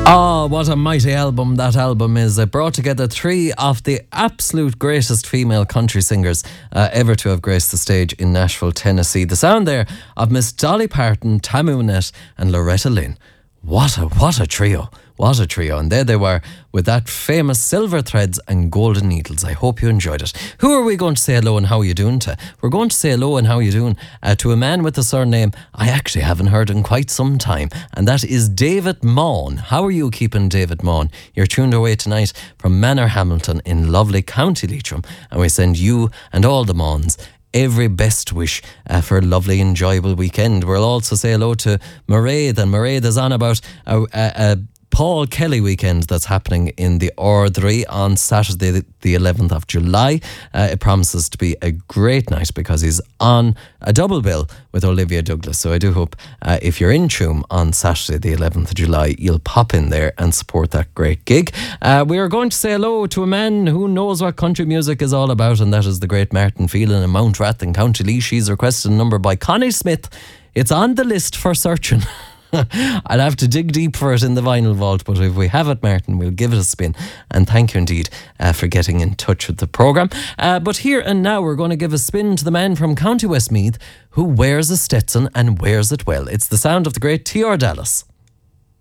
Oh, what a mighty album that album is. It brought together three of the absolute greatest female country singers ever to have graced the stage in Nashville, Tennessee. The sound there of Miss Dolly Parton, Tammy Wynette and Loretta Lynn. What a trio. What a trio. And there they were with that famous Silver Threads and Golden Needles. I hope you enjoyed it. Who are we going to say hello and how are you doing to? We're going to say hello and how are you doing to a man with a surname I actually haven't heard in quite some time. And that is David Maughan. How are you keeping, David Maughan? You're tuned away tonight from Manor Hamilton in lovely County Leitrim. And we send you and all the Maughans every best wish for a lovely, enjoyable weekend. We'll also say hello to Mairead, and Mairead is on about a Paul Kelly weekend that's happening in the Ardrey on Saturday the 11th of July. It promises to be a great night because he's on a double bill with Olivia Douglas. So I do hope if you're in Tuam on Saturday the 11th of July, you'll pop in there and support that great gig. We are going to say hello to a man who knows what country music is all about, and that is the great Martin Phelan in Mount Rath in County Laois. She's requested a number by Connie Smith. It's on the list for searching. I'll have to dig deep for it in the vinyl vault, but if we have it, Martin, we'll give it a spin. And thank you indeed for getting in touch with the programme. But here and now, we're going to give a spin to the man from County Westmeath who wears a Stetson and wears it well. It's the sound of the great T.R. Dallas.